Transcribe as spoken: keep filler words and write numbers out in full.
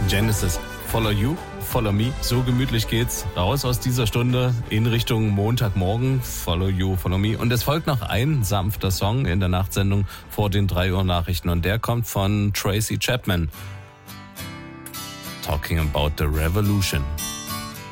Genesis. Follow You, Follow Me. So gemütlich geht's raus aus dieser Stunde in Richtung Montagmorgen. Follow You, Follow Me. Und es folgt noch ein sanfter Song in der Nachtsendung vor den drei Uhr Nachrichten. Und der kommt von Tracy Chapman. Talking about the Revolution.